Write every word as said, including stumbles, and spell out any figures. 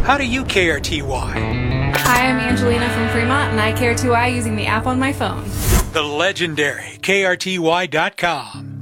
How do you K R T Y? Hi, I'm Angelina from Fremont, and I K R T Y using the app on my phone. The legendary K R T Y dot com.